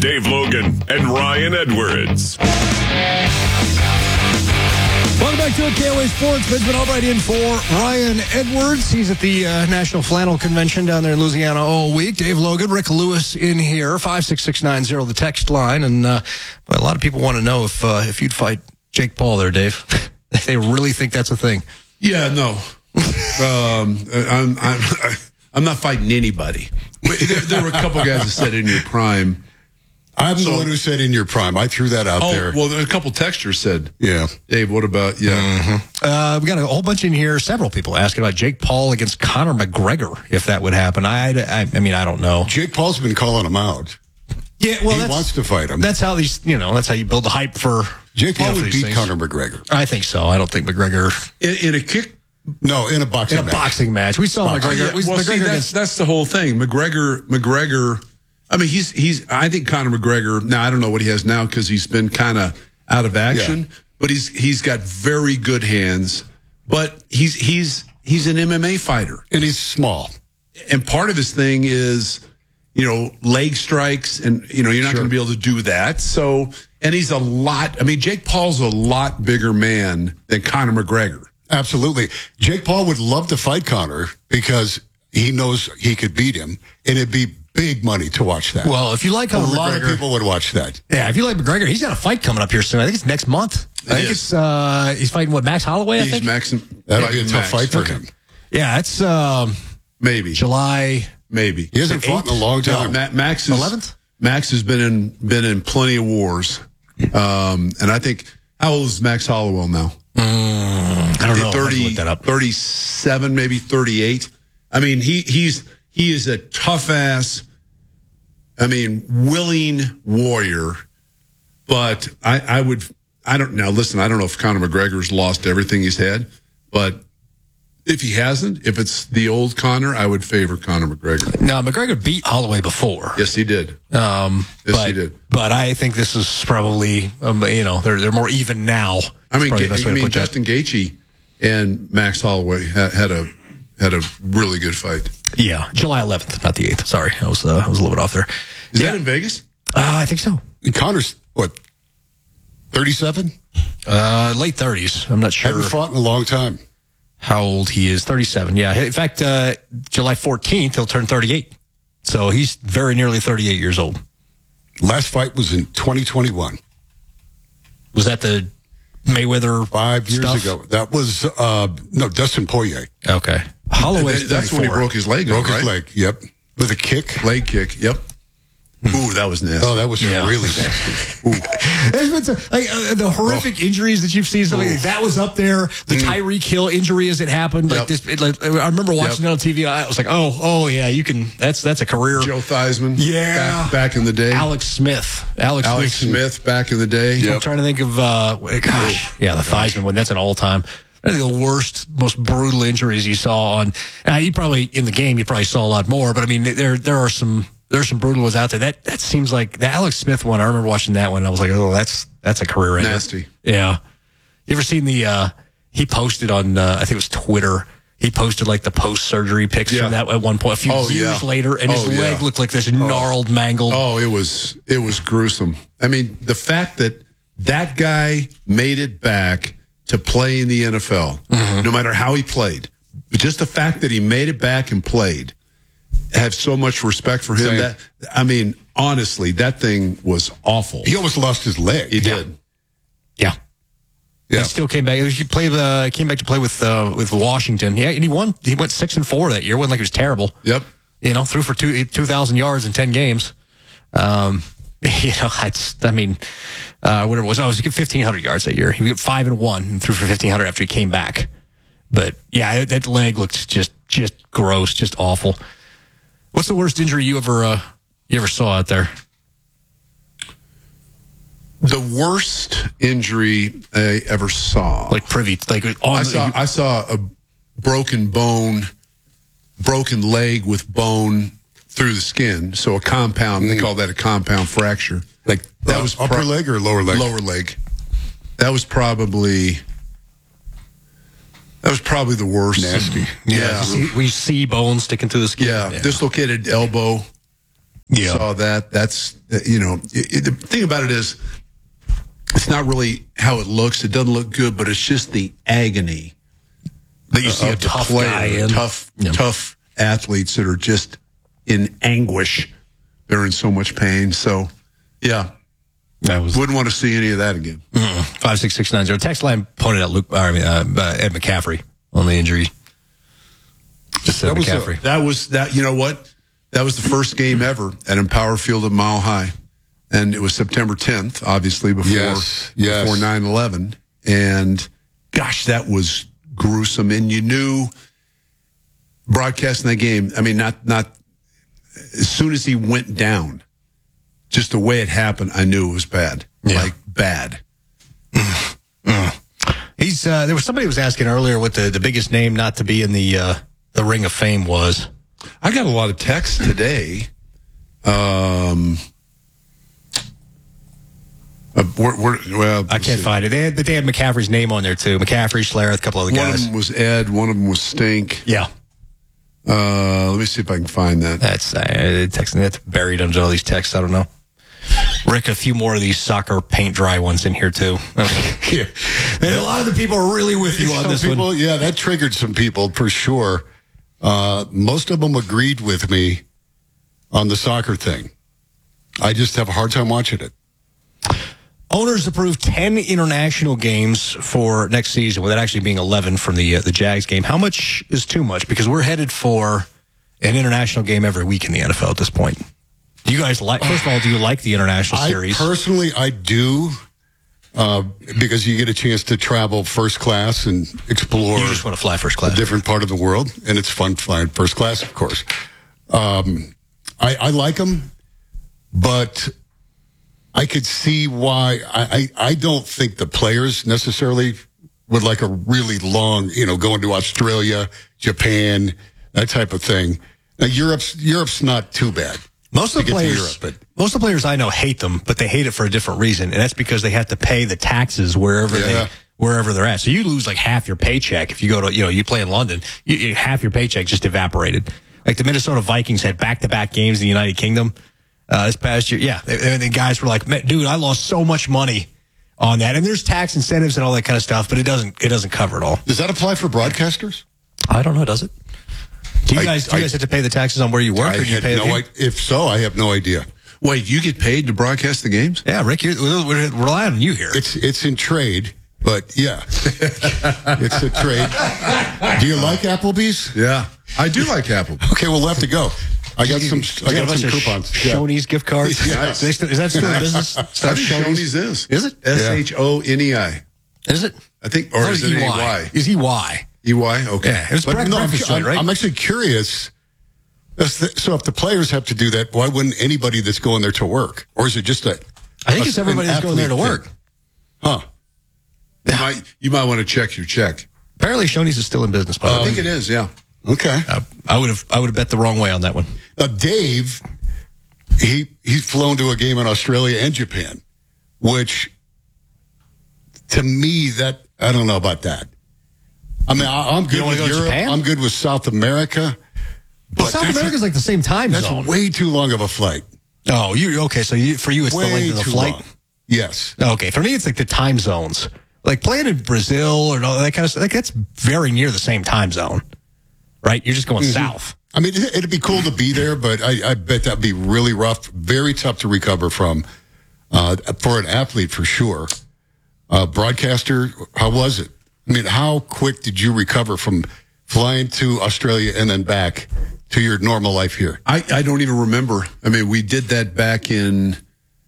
Dave Logan and Ryan Edwards. Welcome back to it, KOA Sports. Benjamin Albright in for Ryan Edwards. He's at the National Flannel Convention down there in Louisiana all week. Dave Logan, Rick Lewis in here, 56690, the text line. And a lot of people want to know if you'd fight Jake Paul there, Dave. They really think that's a thing. Yeah, no. I'm not fighting anybody. There were a couple guys that said in your prime. I'm the one who said in your prime. I threw that out there. Well, a couple textures said, yeah. Dave, what about, We got a whole bunch in here, several people asking about Jake Paul against Conor McGregor, if that would happen. I mean, I don't know. Jake Paul's been calling him out. Yeah, well, he wants to fight him. That's how that's how you build the hype for. Jake Paul would beat things. Conor McGregor. I think so. I don't think McGregor. In a kick? No, in a boxing match. Boxing match. We saw McGregor. That's the whole thing. McGregor. I mean, I think Conor McGregor. Now I don't know what he has now because he's been kind of out of action. Yeah. But he's got very good hands. But he's an MMA fighter, and he's small. And part of his thing is, leg strikes, and you're not going to be able to do that. So, and he's a lot. I mean, Jake Paul's a lot bigger man than Conor McGregor. Absolutely. Jake Paul would love to fight Conor because he knows he could beat him, and it'd be big money to watch that. Well, if you like Conor McGregor, a lot of people would watch that. Yeah, if you like McGregor, he's got a fight coming up here soon. I think it's next month. I think it's he's fighting Max Holloway. I think that'll be a tough fight for him. Yeah, it's maybe July. Maybe he hasn't fought in a long time. No, Max is 11th. Max has been in plenty of wars, and I think how old is Max Holloway now? I don't know. 37, maybe 38. I mean, he is a tough ass. I mean, willing warrior. But I don't know. Listen, I don't know if Conor McGregor's lost everything he's had, but if he hasn't, if it's the old Conor, I would favor Conor McGregor. Now, McGregor beat Holloway before. Yes, he did. He did. But I think this is probably, they're more even now. I mean, Justin Gaethje and Max Holloway had a really good fight. Yeah, July 11th, not the 8th. Sorry, I was a little bit off there. Is that in Vegas? I think so. Connor's, 37? Late 30s. I'm not sure. Haven't fought in a long time. How old he is? 37. Yeah. In fact, July 14th, he'll turn 38. So he's very nearly 38 years old. Last fight was in 2021. Was that the Mayweather 5 years ago? That was, Dustin Poirier. Okay. Holloway. That's when he broke his leg. His leg, yep. With a kick. Leg kick, yep. Ooh, that was nasty. Oh, that was really nasty. The horrific injuries that you've seen, that was up there. The Tyreek Hill injury as it happened. Yep. I remember watching it on TV. I was like, oh yeah, you can. That's a career. Joe Theismann. Yeah, back in the day. Alex Smith back in the day. Yep. I'm trying to think of. The Theismann one. That's an all-time. I think the worst, most brutal injuries you saw on. You probably in the game. You probably saw a lot more, but I mean, there are some. There's some brutal ones out there. That seems like the Alex Smith one. I remember watching that one. I was like, oh, that's a career ender. Nasty. Yeah. You ever seen he posted on, I think it was Twitter. He posted like the post-surgery pics from that at one point, a few years later, and his leg looked like this gnarled, mangled. Oh, it was gruesome. I mean, the fact that guy made it back to play in the NFL, no matter how he played, but just the fact that he made it back and played, have so much respect for him. That I mean, honestly, that thing was awful. He almost lost his leg. He did. Yeah. He still came back. He came back to play with Washington. Yeah, and he won. He went 6-4 that year. It wasn't like he was terrible. Yep. Threw for 2,000 yards in 10 games. Whatever it was. He got 1,500 yards that year. He got 5-1 and threw for 1,500 after he came back. But yeah, that leg looked just gross, just awful. What's the worst injury you ever saw out there? The worst injury I ever saw, like privy, I saw a broken leg with bone through the skin. So a compound. They call that a compound fracture. Like that was upper leg or lower leg? Lower leg. That was probably the worst. Nasty. Yeah. We see bones sticking through the skin. Yeah. Dislocated elbow. saw that. That's, the thing about it is, it's not really how it looks. It doesn't look good, but it's just the agony that you see a tough guy in. Tough athletes that are just in anguish. They're in so much pain. So, yeah. Wouldn't want to see any of that again. 56690. Text line pointed out Ed McCaffrey on the injury. Just Ed McCaffrey. You know what? That was the first game ever at Empower Field at Mile High. And it was September 10th, obviously, before 9/11. And gosh, that was gruesome. And you knew broadcasting that game, I mean, not as soon as he went down, just the way it happened, I knew it was bad. Yeah. Like, bad. There was somebody who was asking earlier what the biggest name not to be in the Ring of Fame was. I got a lot of texts today. I can't find it. They had McCaffrey's name on there, too. McCaffrey, Schlereth, a couple other guys. One of them was Ed. One of them was Stink. Yeah. Let me see if I can find that. That's buried under all these texts. I don't know. Rick, a few more of these soccer paint dry ones in here, too. Yeah. And a lot of the people are really with you on this one. Yeah, that triggered some people for sure. Most of them agreed with me on the soccer thing. I just have a hard time watching it. Owners approved 10 international games for next season, with it actually being 11 from the Jags game. How much is too much? Because we're headed for an international game every week in the NFL at this point. Do you guys first of all, do you like the international series? Personally, I do, because you get a chance to travel first class and explore. You just want to fly first class. A different part of the world, and it's fun flying first class, of course. I like them, but I could see why. I don't think the players necessarily would like a really long, going to Australia, Japan, that type of thing. Now, Europe's not too bad. Most of the players I know hate them, but they hate it for a different reason, and that's because they have to pay the taxes wherever they're at. So you lose like half your paycheck if you go to, you play in London. Half your paycheck just evaporated. Like the Minnesota Vikings had back-to-back games in the United Kingdom this past year. Yeah, and the guys were like, "Dude, I lost so much money on that." And there's tax incentives and all that kind of stuff, but it doesn't cover it all. Does that apply for broadcasters? I don't know. Does it? Do you guys have to pay the taxes on where you work? If so, I have no idea. Wait, you get paid to broadcast the games? Yeah, Rick, we're relying on you here. It's in trade, but yeah, it's a trade. Do you like Applebee's? Yeah, I do like Applebee's. Okay, we'll have to go. I got some coupons. Shoney's gift cards. Yes. Is that still in business? I think Shoney's is. Is it? SHONEI. Is it? I think, or is it EY? Is EY? EY? Okay. Yeah, it was breakfast joint, right? I'm actually curious. So if the players have to do that, why wouldn't anybody that's going there to work? Or is it just I think it's everybody that's going there to work. Huh. You might want to check your check. Apparently Shoney's is still in business, by the way. I think it is, yeah. Okay. I would have bet the wrong way on that one. Dave, he's flown to a game in Australia and Japan, which to me, I don't know about that. I mean, I'm good with Europe. I'm good with South America. But South America's like the same time zone. That's way too long of a flight. Oh, okay. So for you, it's the length of the flight? Long. Yes. Okay. For me, it's like the time zones. Like playing in Brazil or all that kind of stuff, like that's very near the same time zone, right? You're just going south. I mean, it'd be cool to be there, but I bet that'd be really rough, very tough to recover from for an athlete for sure. Broadcaster, how was it? I mean, how quick did you recover from flying to Australia and then back to your normal life here? I don't even remember. I mean, we did that back in,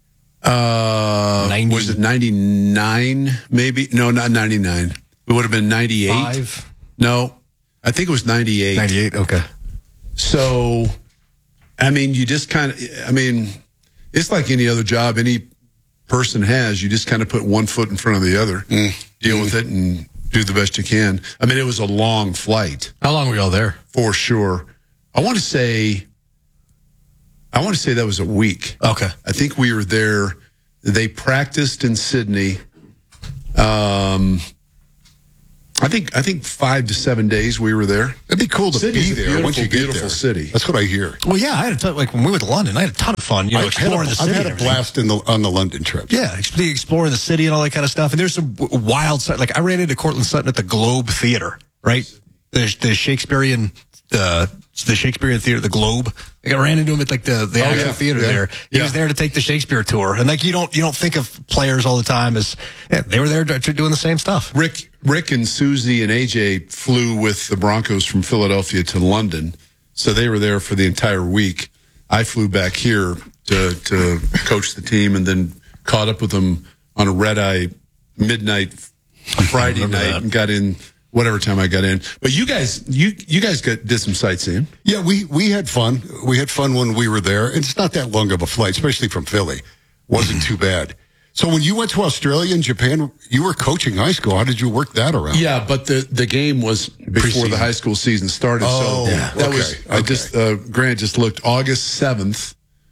was it 99 maybe? No, not 99. It would have been 98. No, I think it was 98. 98, okay. So, I mean, you just it's like any other job any person has. You just kind of put one foot in front of the other, deal with it, and do the best you can. I mean, it was a long flight. How long were y'all there? For sure. I want to say that was a week. Okay. I think we were there. They practiced in Sydney. I I think 5 to 7 days we were there. It'd be cool to Sydney's be a there once you get beautiful there. city. That's what I hear. Well, yeah, I had a ton, like when we went to London, I had a ton of fun, exploring the city. I've had and a everything. blast on the London trip. Yeah, exploring the city and all that kind of stuff. And there's some wild stuff. Like I ran into Cortland Sutton at the Globe Theater, right? The Shakespearean Theater, the Globe. Like I ran into him at like the actual theater there. He was there to take the Shakespeare tour. And like you don't think of players all the time as they were there doing the same stuff. Rick and Susie and AJ flew with the Broncos from Philadelphia to London, so they were there for the entire week. I flew back here to coach the team, and then caught up with them on a red-eye midnight Friday night and got in whatever time I got in. But you guys did some sightseeing. Yeah, we had fun. We had fun when we were there. And it's not that long of a flight, especially from Philly. Wasn't too bad. So when you went to Australia and Japan, you were coaching high school. How did you work that around? Yeah, but the game was before the high school season started. Oh, so yeah. that was Grant just looked August 7th,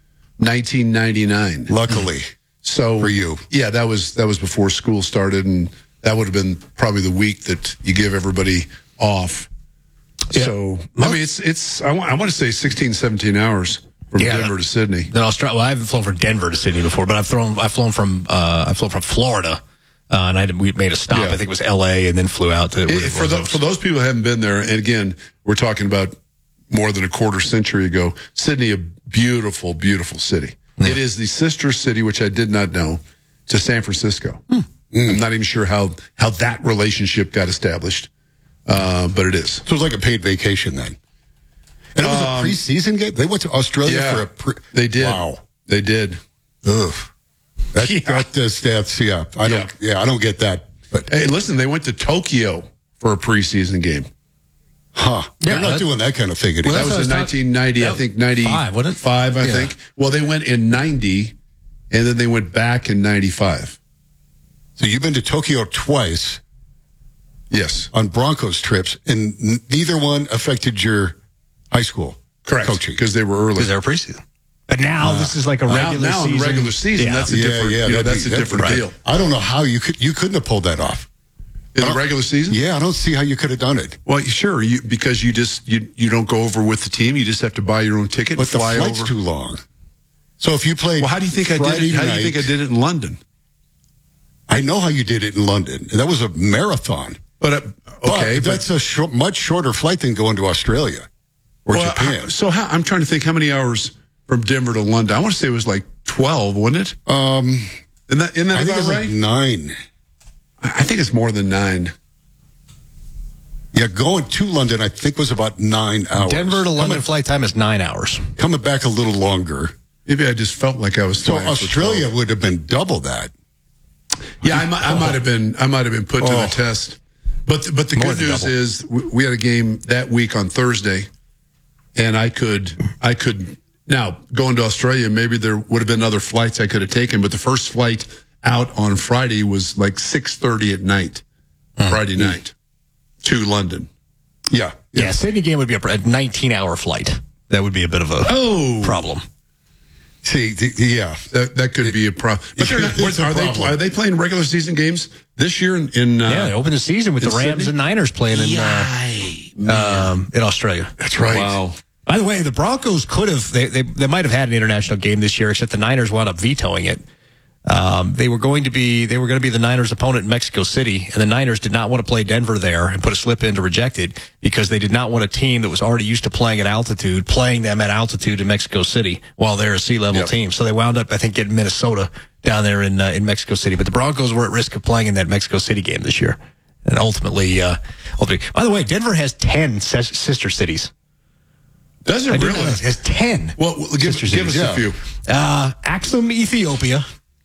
1999. Luckily. So for you. Yeah, that was before school started, and that would have been probably the week that you give everybody off. Yeah. So I mean, it's I want to say 16, 17 hours from Denver to Sydney. Then Australia. Well, I haven't flown from Denver to Sydney before, but I've flown from Florida, and we made a stop. I think it was L.A. and then flew out to. For those people who haven't been there, and again, we're talking about more than a quarter century ago. Sydney, a beautiful, beautiful city. Yeah. It is the sister city, which I did not know, to San Francisco. I'm not even sure how that relationship got established, but it is. So it was like a paid vacation then. And it was a preseason game? They went to Australia for a They did. Wow. They did. Ugh. That's I don't get that. But hey, listen, they went to Tokyo for a preseason game. They're not doing that kind of thing anymore. That was in 1990, I think 95, wasn't it? 5, I think. Well, they went in 90, and then they went back in 95. So you've been to Tokyo twice. Yes. On Broncos trips, and neither one affected your high school coaching. Because they were early. Because they were preseason. But now this is like a regular season. Now in regular season, that's a different, that's a different deal. I don't know how you couldn't have pulled that off. In the regular season? Yeah, I don't see how you could have done it. Well, sure, because you don't go over with the team. You just have to buy your own ticket and fly over. But the flight's too long. So if you played, well, how do you think I did it? How do you think I did it in London? I know how you did it in London. That was a marathon. But that's a much shorter flight than going to Australia or Japan. I'm trying to think how many hours from Denver to London. I want to say it was like 12, wasn't it? Isn't that I think about right? Like 9. I think it's more than 9. Yeah, going to London, I think, was about 9 hours. Denver to London flight time is 9 hours. Coming back a little longer. Maybe I just felt like I was. So Australia would have been double that. Yeah, I might have been put to the test. But the good news is we had a game that week on Thursday, and I could now going to Australia. Maybe there would have been other flights I could have taken, but the first flight out on Friday was like 6:30 at night, Friday night, to London. Yeah. Sydney game would be a 19-hour flight. That would be a bit of a problem. See, that could be a problem. But are they playing regular season games this year? They opened the season with the Rams Sydney? and Niners playing in Australia. That's right. Wow. By the way, the Broncos could have. They might have had an international game this year, except the Niners wound up vetoing it. They were going to be the Niners' opponent in Mexico City, and the Niners did not want to play Denver there and put a slip in to reject it because they did not want a team that was already used to playing at altitude, playing them at altitude in Mexico City while they're a sea-level team. So they wound up, I think, getting Minnesota down there in Mexico City. But the Broncos were at risk of playing in that Mexico City game this year. And ultimately, by the way, Denver has 10 sister cities. Does it really? It has 10. Well, give us a few. Axum, Ethiopia.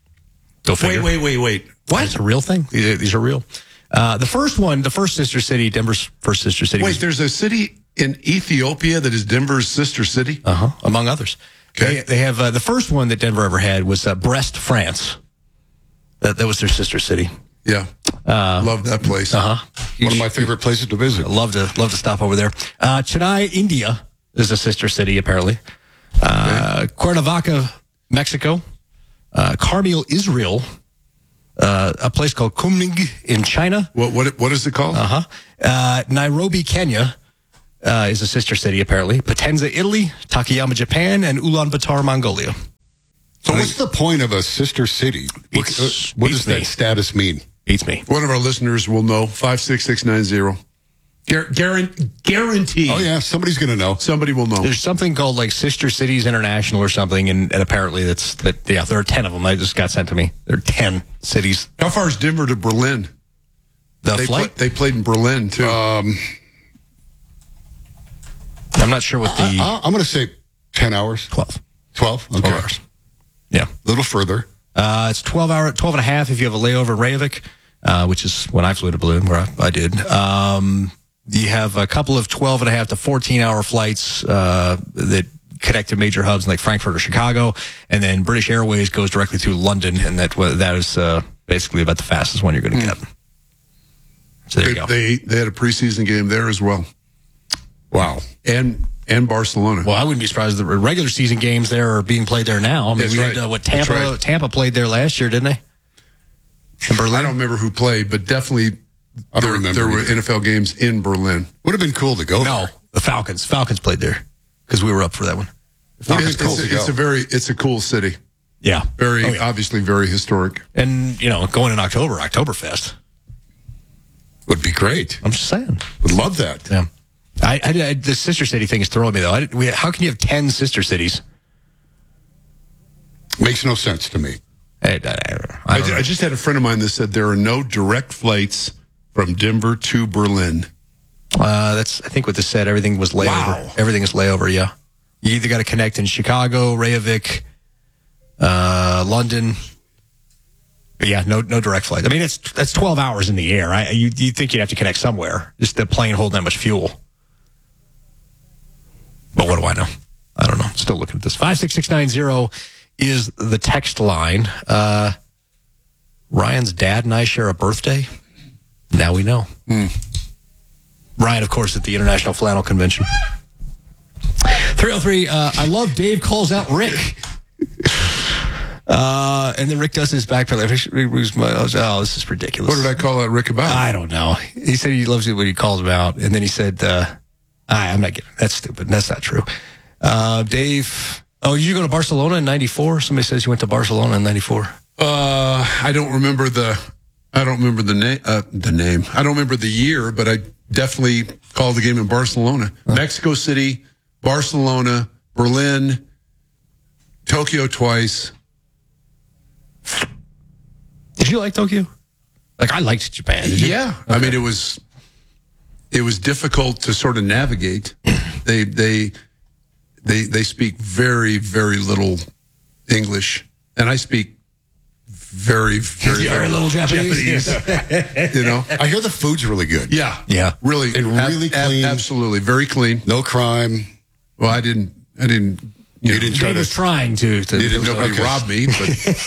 Wait. What? That's a real thing. These are real. The first sister city, Denver's first sister city. Wait, there's a city in Ethiopia that is Denver's sister city? Among others. Okay. They have, the first one that Denver ever had was Brest, France. That was their sister city. Yeah. Love that place. One of my favorite places to visit. Love to stop over there. Chennai, India is a sister city, apparently. Cuernavaca, Mexico. Carmel, Israel. a place called Kunming in China. What is it called? Nairobi, Kenya is a sister city, apparently. Potenza, Italy, Takayama, Japan, and Ulaanbaatar, Mongolia. So what's the point of a sister city? What does that status mean? Beats me. One of our listeners will know. 56690. Guarantee. Oh, yeah. Somebody's going to know. Somebody will know. There's something called like Sister Cities International or something, and apparently there are 10 of them. They just got sent to me. There are 10 cities. How far is Denver to Berlin? The flight? They played in Berlin, too. I'm not sure what the... I'm going to say 10 hours. 12. 12? Okay. 12 hours. Yeah. A little further. It's 12 and a half if you have a layover in Reykjavik, which is when I flew to Berlin, where I did. You have a couple of 12 and a half to 14-hour flights that connect to major hubs like Frankfurt or Chicago, and then British Airways goes directly through London, and that is basically about the fastest one you're going to get. So there you go. They had a preseason game there as well. Wow. And Barcelona. Well, I wouldn't be surprised the regular season games there are being played there now. I mean, That's we right. had Tampa played there last year, didn't they? In Berlin? I don't remember who played, but definitely there were NFL games in Berlin. Would have been cool to go No, there. the Falcons. Falcons played there because we were up for that one. It's a cool city. Yeah. Obviously very historic. And, going in October, Oktoberfest. Would be great. I'm just saying. Would love that. Yeah. The sister city thing is throwing me, though. How can you have 10 sister cities? Makes no sense to me. I just had a friend of mine that said there are no direct flights from Denver to Berlin. That's, I think, what this said. Everything was layover. Wow. Everything is layover, yeah. You either got to connect in Chicago, Reykjavik, London. But yeah, no direct flight. I mean, that's 12 hours in the air. You think you'd have to connect somewhere. Just the plane holding that much fuel. But what do I know? I don't know. Still looking at this. 56690 is the text line. Ryan's dad and I share a birthday. Now we know. Ryan, of course, at the International Flannel Convention. 303, I love Dave calls out Rick. And then Rick does his backpedal. This is ridiculous. What did I call out Rick about? I don't know. He said he loves it when he calls him out. And then he said, I'm not getting it. That's stupid. That's not true. Dave, did you go to Barcelona in 94? Somebody says you went to Barcelona in 94. I don't remember the name. I don't remember the year, but I definitely called the game in Barcelona. Mexico City, Barcelona, Berlin, Tokyo twice. Did you like Tokyo? Like, I liked Japan. Did you? Yeah. Okay. I mean, it was difficult to sort of navigate. They speak very, very little English, and I speak very, very, very little Japanese. I hear the food's really good. Yeah. Really. And really clean. Absolutely. Very clean. No crime. Well, I didn't. You didn't try was trying to. Nobody robbed me. But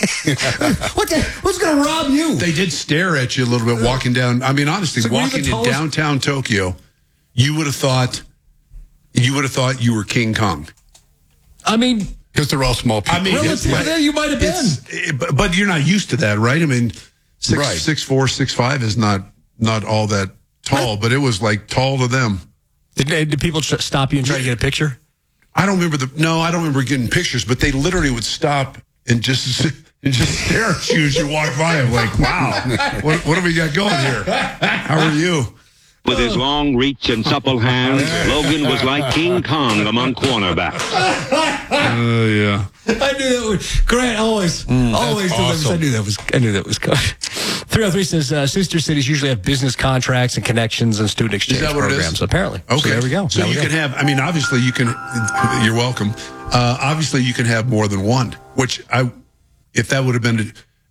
what's going to rob you? They did stare at you a little bit walking down. I mean, honestly, walking in downtown Tokyo, you would have thought you were King Kong. I mean, because they're all small people. I mean, you might have been, but you're not used to that, right? I mean, 6'4", 6'5" is not all that tall, but it was like tall to them. Did people stop you and try to get a picture? I don't remember getting pictures, but they literally would stop and just stare at you as you walk by. I'm like, wow, what have we got going here? How are you? With his long reach and supple hands, Logan was like King Kong among cornerbacks. Yeah. I knew that was Grant. Always awesome. I knew that was coming. 303 says sister cities usually have business contracts and connections and student exchange programs. Apparently, okay. So there we go. So you can have. I mean, obviously you can. You're welcome. Obviously you can have more than one. Which if that would have been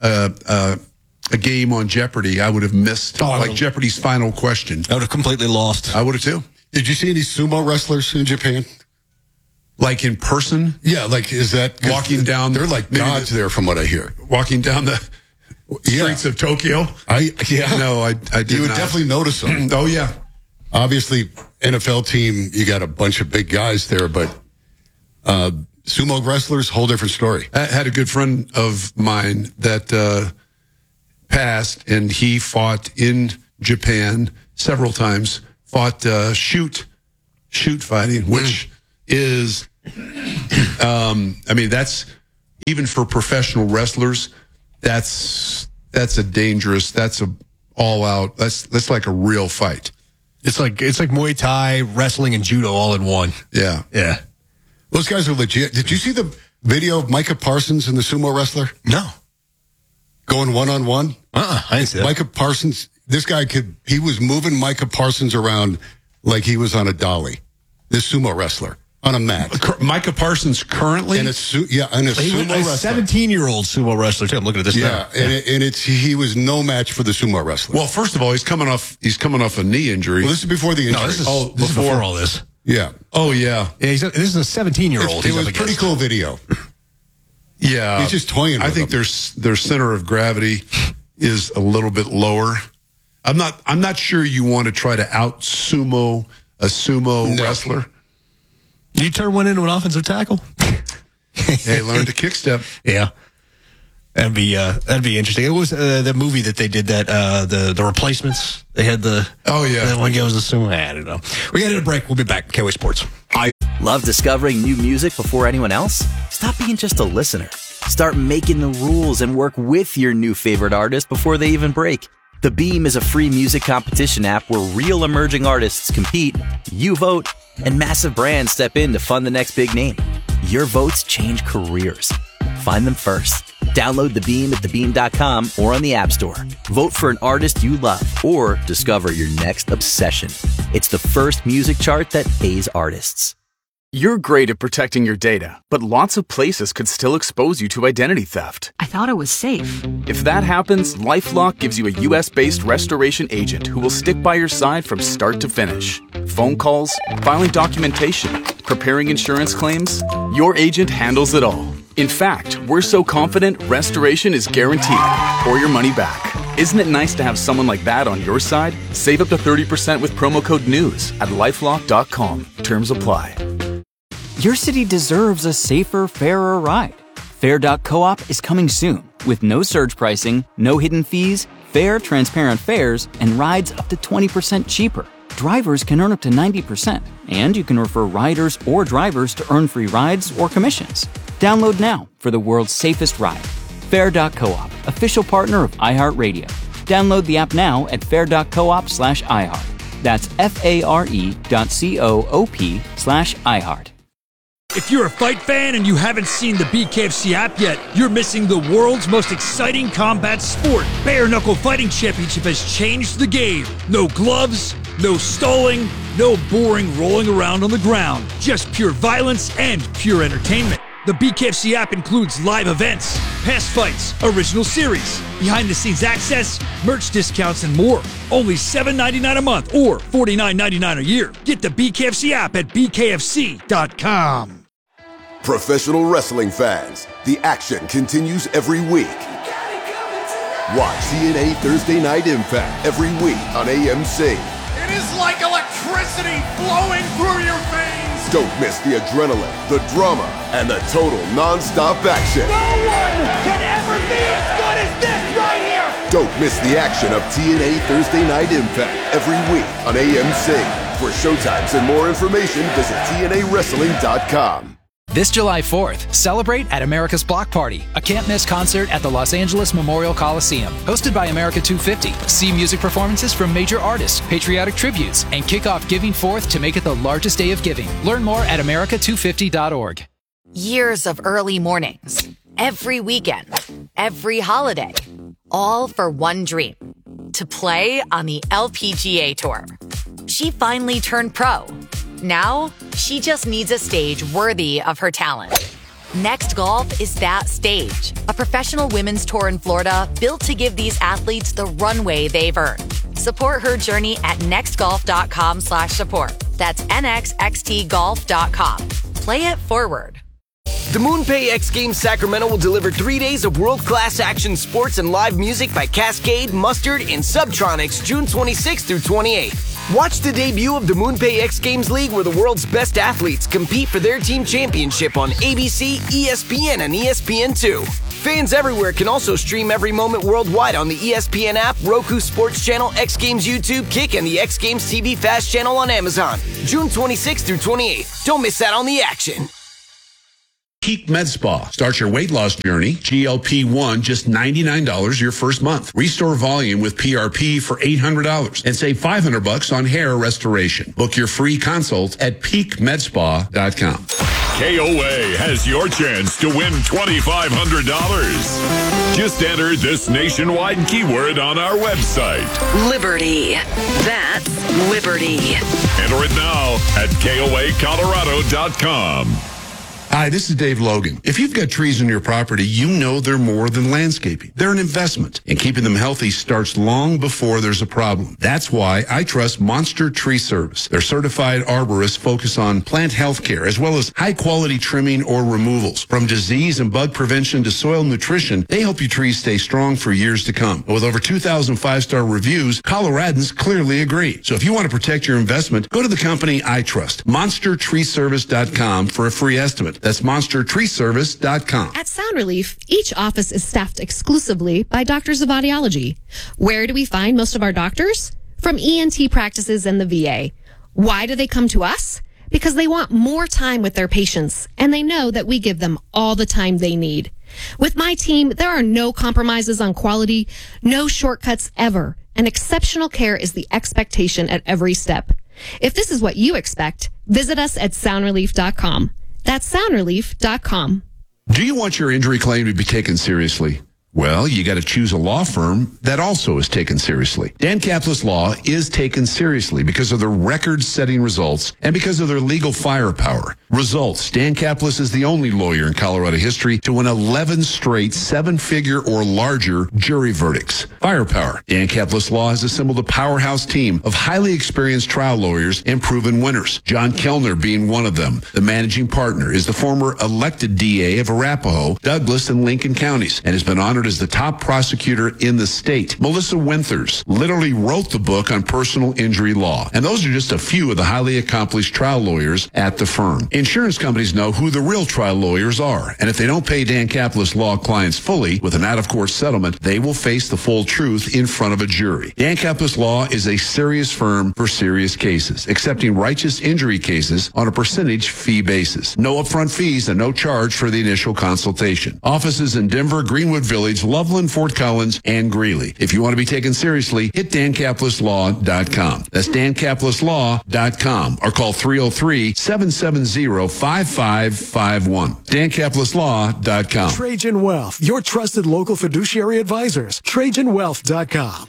a game on Jeopardy, I would have missed Jeopardy's final question. I would have completely lost. I would have too. Did you see any sumo wrestlers in Japan? Like in person? Yeah, like is that walking down? They're like gods there, from what I hear. Walking down the streets of Tokyo. No, I did. You would definitely notice them. Oh yeah. Obviously, NFL team, you got a bunch of big guys there, but sumo wrestlers, whole different story. I had a good friend of mine that passed, and he fought in Japan several times, fought shoot fighting, which is, that's, even for professional wrestlers, that's a all out, that's like a real fight. It's like Muay Thai, wrestling, and judo all in one. Yeah. Yeah. Those guys are legit. Did you see the video of Micah Parsons and the sumo wrestler? No. Going one-on-one? I didn't see that. Micah Parsons, he was moving Micah Parsons around like he was on a dolly. This sumo wrestler on a mat. Micah Parsons currently? And a sumo wrestler. 17-year-old sumo wrestler, too. I'm looking at this now. And he was no match for the sumo wrestler. Well, first of all, he's coming off a knee injury. This is before the injury. No, this is before all this. Yeah. Oh, yeah. This is a 17-year-old. It was a pretty cool video. Yeah. He's just toying with I think them. their center of gravity is a little bit lower. I'm not sure you want to try to out-sumo a sumo wrestler. Did you turn one into an offensive tackle? Hey, learn to kick step. Yeah. That'd be interesting. It was the movie that they did that the Replacements. They had the that one goes to sumo. I don't know. We got to hit a break. We'll be back. KOA Sports. Love discovering new music before anyone else? Stop being just a listener. Start making the rules and work with your new favorite artist before they even break. The Beam is a free music competition app where real emerging artists compete, you vote, and massive brands step in to fund the next big name. Your votes change careers. Find them first. Download The Beam at thebeam.com or on the App Store. Vote for an artist you love or discover your next obsession. It's the first music chart that pays artists. You're great at protecting your data, but lots of places could still expose you to identity theft. I thought it was safe. If that happens, LifeLock gives you a US-based restoration agent who will stick by your side from start to finish. Phone calls, filing documentation, preparing insurance claims, your agent handles it all. In fact, we're so confident restoration is guaranteed or your money back. Isn't it nice to have someone like that on your side? Save up to 30% with promo code NEWS at LifeLock.com. Terms apply. Your city deserves a safer, fairer ride. Fair.coop is coming soon with no surge pricing, no hidden fees, fair, transparent fares, and rides up to 20% cheaper. Drivers can earn up to 90%, and you can refer riders or drivers to earn free rides or commissions. Download now for the world's safest ride. Fair.coop, official partner of iHeartRadio. Download the app now at fair.coop/iHeart. That's FARE.coop/iHeart. If you're a fight fan and you haven't seen the BKFC app yet, you're missing the world's most exciting combat sport. Bare Knuckle Fighting Championship has changed the game. No gloves, no stalling, no boring rolling around on the ground. Just pure violence and pure entertainment. The BKFC app includes live events, past fights, original series, behind-the-scenes access, merch discounts, and more. Only $7.99 a month or $49.99 a year. Get the BKFC app at bkfc.com. Professional wrestling fans, the action continues every week. Watch TNA Thursday Night Impact every week on AMC. It is like electricity flowing through your veins. Don't miss the adrenaline, the drama, and the total non-stop action. No one can ever be as good as this right here. Don't miss the action of TNA Thursday Night Impact every week on AMC. For showtimes and more information, visit TNAWrestling.com. This July 4th, celebrate at America's Block Party, a can't-miss concert at the Los Angeles Memorial Coliseum. Hosted by America 250. See music performances from major artists, patriotic tributes, and kick off Giving Forth to make it the largest day of giving. Learn more at America250.org. Years of early mornings, every weekend, every holiday, all for one dream, to play on the LPGA Tour. She finally turned pro. Now, she just needs a stage worthy of her talent. Next Golf is that stage. A professional women's tour in Florida built to give these athletes the runway they've earned. Support her journey at nextgolf.com/support. That's nxxtgolf.com. Play it forward. The MoonPay X Games Sacramento will deliver 3 days of world-class action sports and live music by Cascade, Mustard, and Subtronics June 26th through 28th. Watch the debut of the MoonPay X Games League where the world's best athletes compete for their team championship on ABC, ESPN, and ESPN2. Fans everywhere can also stream every moment worldwide on the ESPN app, Roku Sports Channel, X Games YouTube, Kick, and the X Games TV Fast channel on Amazon. June 26th through 28th. Don't miss out on the action. Peak Med Spa. Start your weight loss journey. GLP-1, just $99 your first month. Restore volume with PRP for $800 and save $500 on hair restoration. Book your free consult at peakmedspa.com. KOA has your chance to win $2,500. Just enter this nationwide keyword on our website. Liberty. That's Liberty. Enter it now at KOAColorado.com. Hi, this is Dave Logan. If you've got trees on your property, you know they're more than landscaping. They're an investment, and keeping them healthy starts long before there's a problem. That's why I trust Monster Tree Service. Their certified arborists focus on plant health care as well as high-quality trimming or removals. From disease and bug prevention to soil nutrition, they help your trees stay strong for years to come. With over 2,000 five-star reviews, Coloradans clearly agree. So if you want to protect your investment, go to the company I trust, MonsterTreeService.com, for a free estimate. That's MonsterTreeService.com. At Sound Relief, each office is staffed exclusively by doctors of audiology. Where do we find most of our doctors? From ENT practices and the VA. Why do they come to us? Because they want more time with their patients, and they know that we give them all the time they need. With my team, there are no compromises on quality, no shortcuts ever, and exceptional care is the expectation at every step. If this is what you expect, visit us at soundrelief.com. That's soundrelief.com. Do you want your injury claim to be taken seriously? Well, you got to choose a law firm that also is taken seriously. Dan Caplis Law is taken seriously because of their record-setting results and because of their legal firepower. Results. Dan Caplis is the only lawyer in Colorado history to win 11 straight seven-figure or larger jury verdicts. Firepower. Dan Caplis Law has assembled a powerhouse team of highly experienced trial lawyers and proven winners. John Kellner being one of them. The managing partner is the former elected DA of Arapahoe, Douglas, and Lincoln counties and has been honored as the top prosecutor in the state. Melissa Winthers literally wrote the book on personal injury law. And those are just a few of the highly accomplished trial lawyers at the firm. Insurance companies know who the real trial lawyers are. And if they don't pay Dan Caplis Law clients fully with an out-of-court settlement, they will face the full truth in front of a jury. Dan Caplis Law is a serious firm for serious cases, accepting righteous injury cases on a percentage fee basis. No upfront fees and no charge for the initial consultation. Offices in Denver, Greenwood Village, Loveland, Fort Collins, and Greeley. If you want to be taken seriously, hit DanCaplisLaw.com. That's DanCaplisLaw.com or call 303-770-5551. DanCaplisLaw.com. Trajan Wealth, your trusted local fiduciary advisors. TrajanWealth.com.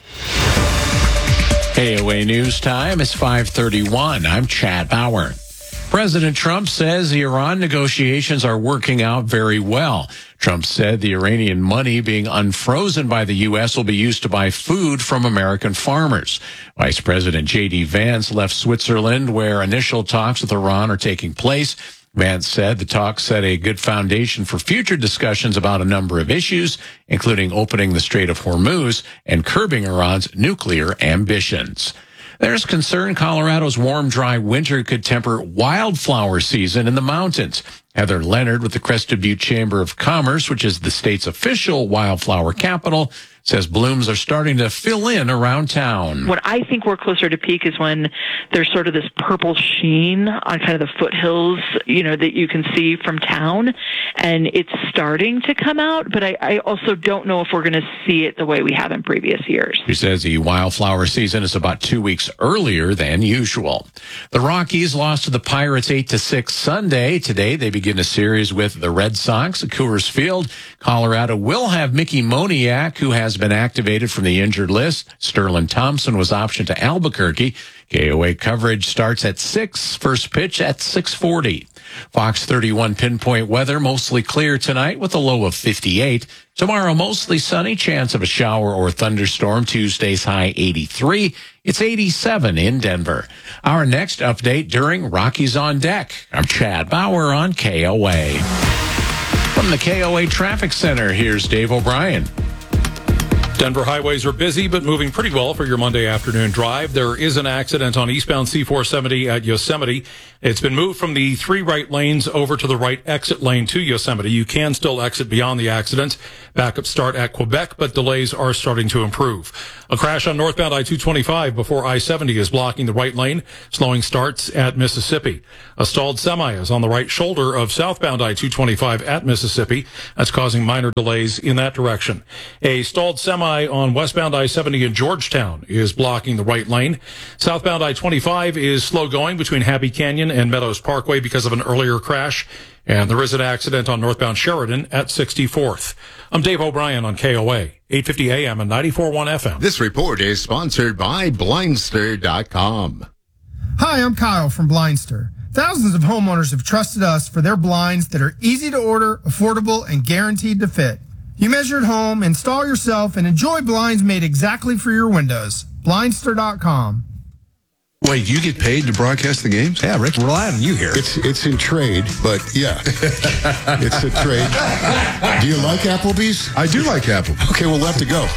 KOA News Time is 5:31. I'm Chad Bauer. President Trump says the Iran negotiations are working out very well. Trump said the Iranian money being unfrozen by the U.S. will be used to buy food from American farmers. Vice President J.D. Vance left Switzerland, where initial talks with Iran are taking place. Vance said the talks set a good foundation for future discussions about a number of issues, including opening the Strait of Hormuz and curbing Iran's nuclear ambitions. There's concern Colorado's warm, dry winter could temper wildflower season in the mountains. Heather Leonard with the Crested Butte Chamber of Commerce, which is the state's official wildflower capital, says blooms are starting to fill in around town. When I think we're closer to peak is when there's sort of this purple sheen on kind of the foothills, that you can see from town. And it's starting to come out, but I also don't know if we're going to see it the way we have in previous years. She says the wildflower season is about 2 weeks earlier than usual. The Rockies lost to the Pirates 8-6 Sunday. Today they begin a series with the Red Sox at Coors Field. Colorado will have Mickey Moniak, who has been activated from the injured list. Sterling Thompson was optioned to Albuquerque. KOA coverage starts at 6, first pitch at 6:40. Fox 31 pinpoint weather, mostly clear tonight with a low of 58. Tomorrow, mostly sunny, chance of a shower or thunderstorm. Tuesday's high 83. It's 87 in Denver. Our next update during Rockies on Deck. I'm Chad Bauer on KOA. From the KOA Traffic Center, here's Dave O'Brien. Denver highways are busy, but moving pretty well for your Monday afternoon drive. There is an accident on eastbound C-470 at Yosemite. It's been moved from the 3 right lanes over to the right exit lane to Yosemite. You can still exit beyond the accident. Backups start at Quebec, but delays are starting to improve. A crash on northbound I-225 before I-70 is blocking the right lane. Slowing starts at Mississippi. A stalled semi is on the right shoulder of southbound I-225 at Mississippi. That's causing minor delays in that direction. A stalled semi on westbound I-70 in Georgetown is blocking the right lane. Southbound I-25 is slow going between Happy Canyon and Meadows Parkway because of an earlier crash. And there is an accident on northbound Sheridan at 64th. I'm Dave O'Brien on KOA, 850 AM and 94.1 FM. This report is sponsored by Blindster.com. Hi, I'm Kyle from Blindster. Thousands of homeowners have trusted us for their blinds that are easy to order, affordable, and guaranteed to fit. You measure at home, install yourself, and enjoy blinds made exactly for your windows. Blindster.com. Wait, you get paid to broadcast the games? Yeah, Rick, we're relying on you here. It's in trade, but yeah, it's a trade. Do you like Applebee's? I do like Applebee's. Okay, we'll have to go.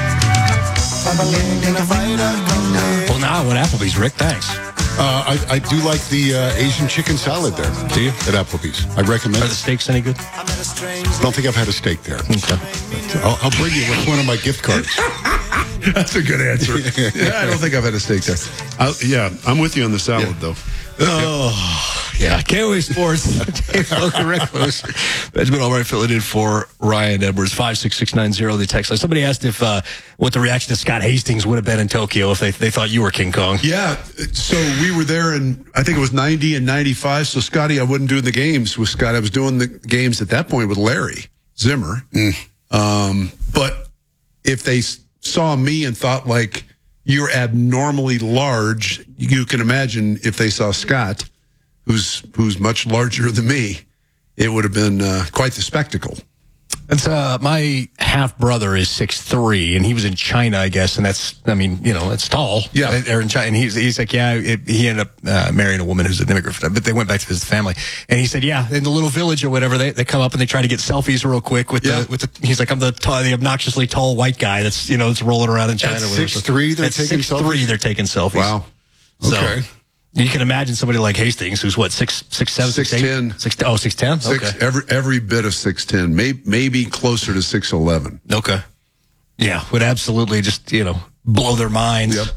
Well, now what Applebee's, Rick? Thanks. I do like the Asian chicken salad there. Do you? At Applebee's. I recommend Are the steaks any good? I don't think I've had a steak there. Okay. I'll bring you one of my gift cards. That's a good answer. Yeah, I don't think I've had a steak there. I'm with you on the salad, though. Oh, yeah. KOA Sports. Dave Logan, Rick Lewis. Benjamin Albright filling in for Ryan Edwards. 56690, the text line. Somebody asked if what the reaction to Scott Hastings would have been in Tokyo if they thought you were King Kong. Yeah, so we were there in, I think it was 90 and 95. So, Scotty, I wasn't doing the games with Scott. I was doing the games at that point with Larry Zimmer. But if they saw me and thought, like, you're abnormally large, you can imagine if they saw Scott, who's much larger than me, it would have been quite the spectacle. It's my half brother is 6'3", and he was in China, I guess, and that's tall. Yeah, they're in China, and he's like, he ended up marrying a woman who's an immigrant, but they went back to visit the family, and he said, in the little village or whatever, they come up and they try to get selfies real quick with the. He's like, I'm the obnoxiously tall white guy that's rolling around in China. At 6'3", they're taking selfies. They're taking selfies. Wow. Okay. So, you can imagine somebody like Hastings, who's what, 6'7", 6'10", 6'10". Okay, every bit of 6'10", maybe closer to 6'11". Okay, yeah, would absolutely just blow their minds. Yep.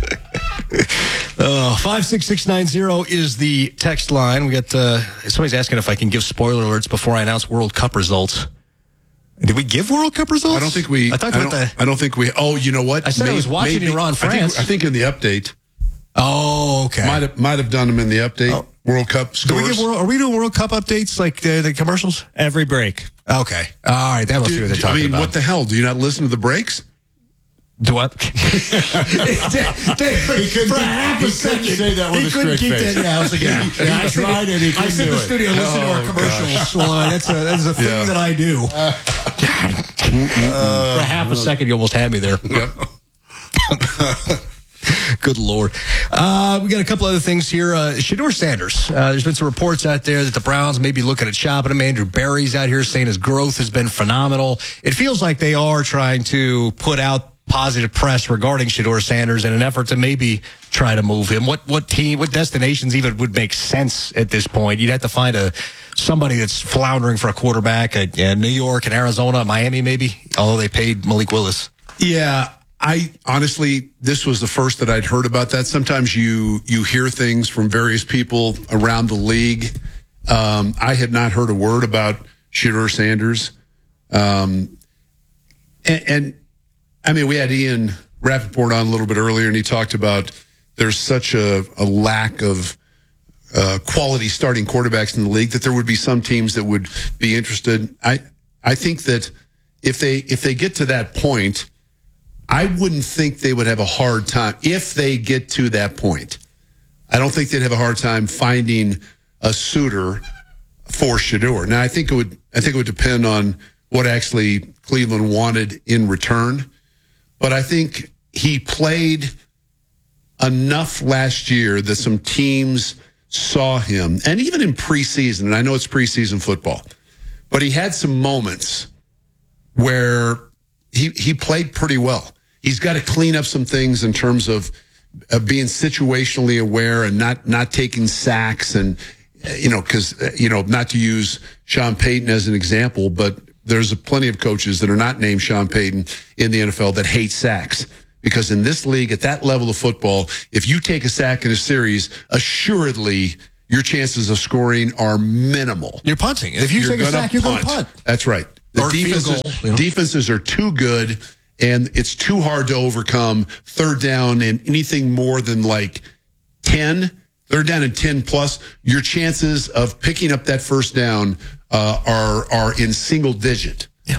56690 is the text line. We got somebody's asking if I can give spoiler alerts before I announce World Cup results. Did we give World Cup results? I don't think we. I don't think we. Oh, you know what? I said I was watching Iran, France. I think in the update. Oh, okay. Might have done them in the update. World Cup scores. Are we doing World Cup updates like the commercials? Every break. Okay. All right. That must be what they're talking about. What the hell? Do you not listen to the breaks? Do what? He couldn't for half a second say that with a straight face. I was like, I tried it. I sit in the studio and listen to our commercials. Well, that's a thing that I do. For half a second, you almost had me there. Yep. Good Lord. We got a couple other things here. Shedeur Sanders. There's been some reports out there that the Browns may be looking at shopping him. Andrew Berry's out here saying his growth has been phenomenal. It feels like they are trying to put out positive press regarding Shedeur Sanders in an effort to maybe try to move him. What destinations even would make sense at this point? You'd have to find somebody that's floundering for a quarterback in New York and Arizona, Miami maybe, although they paid Malik Willis. Yeah. I honestly, this was the first that I'd heard about that. Sometimes you hear things from various people around the league. I had not heard a word about Shedeur Sanders. And I mean, we had Ian Rappaport on a little bit earlier, and he talked about there's such a lack of quality starting quarterbacks in the league that there would be some teams that would be interested. I think that if they get to that point, I wouldn't think they would have a hard time if they get to that point. I don't think they'd have a hard time finding a suitor for Shedeur. Now, I think it would depend on what actually Cleveland wanted in return. But I think he played enough last year that some teams saw him, and even in preseason, and I know it's preseason football, but he had some moments where he played pretty well. He's got to clean up some things in terms of being situationally aware and not taking sacks and, because, not to use Sean Payton as an example, but there's plenty of coaches that are not named Sean Payton in the NFL that hate sacks. Because in this league, at that level of football, if you take a sack in a series, assuredly your chances of scoring are minimal. You're punting. If you take a sack, you're going to punt. That's right. The defenses are too good, and it's too hard to overcome third down and anything more than like 10, third down and 10 plus. Your chances of picking up that first down are in single digit. Yeah.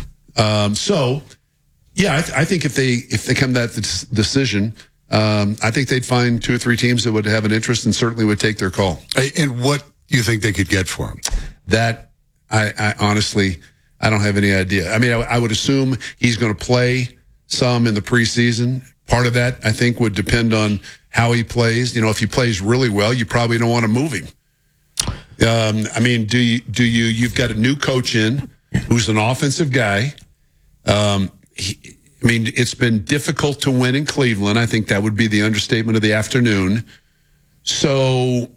I think if they come to that decision, I think they'd find 2 or 3 teams that would have an interest and certainly would take their call. And what do you think they could get for him? That I honestly, I don't have any idea. I mean, I would assume he's going to play some in the preseason. Part of that, I think, would depend on how he plays. If he plays really well, you probably don't want to move him. You've got a new coach in who's an offensive guy. It's been difficult to win in Cleveland. I think that would be the understatement of the afternoon. So,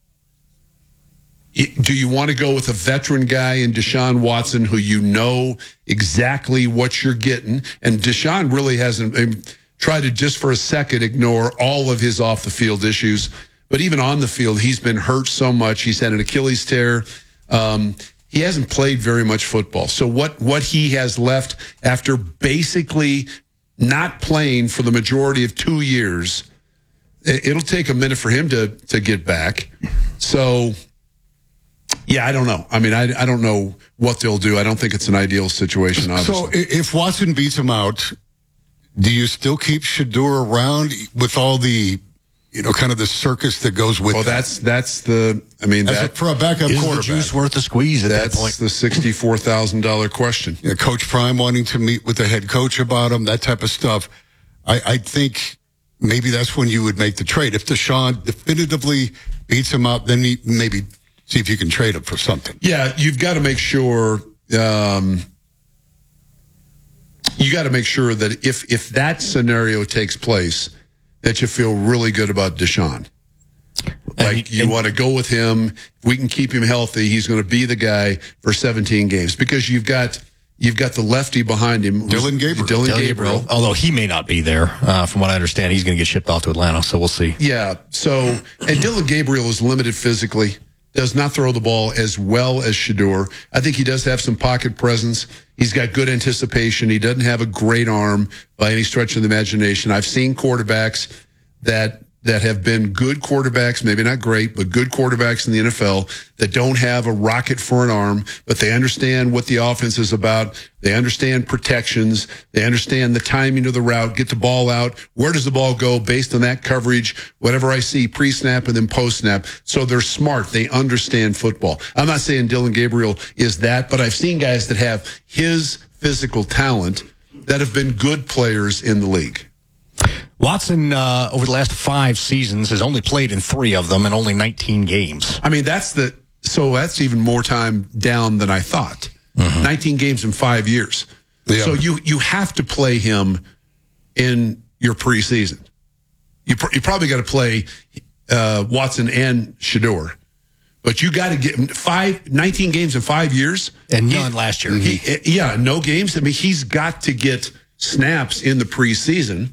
do you want to go with a veteran guy in Deshaun Watson who you know exactly what you're getting? And Deshaun really hasn't tried to just for a second ignore all of his off-the-field issues. But even on the field, he's been hurt so much. He's had an Achilles tear. He hasn't played very much football. So what he has left after basically not playing for the majority of 2 years, it'll take a minute for him to get back. So, yeah, I don't know. I don't know what they'll do. I don't think it's an ideal situation, obviously. So if Watson beats him out, do you still keep Shedeur around with all the kind of the circus that goes with that? That's the, for a backup is quarterback. the juice worth the squeeze at that point? That's the $64,000 question. Yeah, Coach Prime wanting to meet with the head coach about him, that type of stuff. I think maybe that's when you would make the trade. If Deshaun definitively beats him up, then maybe see if you can trade him for something. Yeah, you've got to make sure. You got to make sure that if that scenario takes place, that you feel really good about Deshaun. Like you want to go with him. If we can keep him healthy, he's going to be the guy for 17 games because you've got the lefty behind him, Dillon Gabriel. Dillon Gabriel. Although he may not be there, from what I understand, he's going to get shipped off to Atlanta. So we'll see. Yeah. So and Dillon Gabriel is limited physically. Does not throw the ball as well as Shedeur. I think he does have some pocket presence. He's got good anticipation. He doesn't have a great arm by any stretch of the imagination. I've seen quarterbacks that have been good quarterbacks, maybe not great, but good quarterbacks in the NFL that don't have a rocket for an arm, but they understand what the offense is about. They understand protections. They understand the timing of the route, get the ball out. Where does the ball go based on that coverage? Whatever I see pre-snap and then post-snap. So they're smart. They understand football. I'm not saying Dillon Gabriel is that, but I've seen guys that have his physical talent that have been good players in the league. Watson, over the last 5 seasons, has only played in 3 of them and only 19 games. That's even more time down than I thought. 19 games in 5 years. Yeah. So you have to play him in your preseason. You probably got to play Watson and Shedeur. But you got to get 19 games in 5 years. And none last year. No games. He's got to get snaps in the preseason.